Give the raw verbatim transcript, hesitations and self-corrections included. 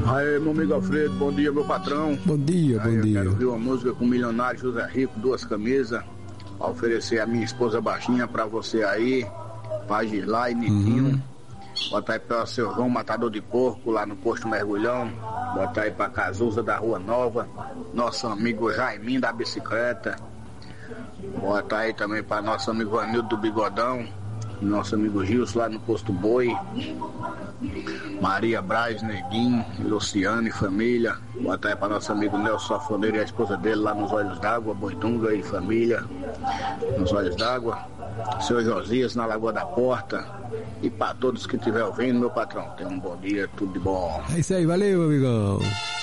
Aí, meu amigo Alfredo, bom dia, meu patrão. Bom dia, aí, bom eu dia. Quero ouvir uma música com o milionário José Rico, duas camisas, pra oferecer a minha esposa baixinha pra você aí, pra Gislai, Nitinho. Uhum. Bota aí pra seu João Matador de Porco, lá no Posto Mergulhão. Bota aí pra Cazuza da Rua Nova, nosso amigo Jaiminho da bicicleta. Bota aí também pra nosso amigo Anildo do Bigodão, nosso amigo Gilson lá no Posto Boi, Maria Braz, Neguinho, Luciano e família. Bota aí pra nosso amigo Nelson Safoneiro e a esposa dele lá nos Olhos d'Água, Boitunga e família, nos Olhos d'Água. Seu Josias na Lagoa da Porta. E pra todos que estiver ouvindo, meu patrão, tenha um bom dia, tudo de bom. É isso aí, valeu, amigão.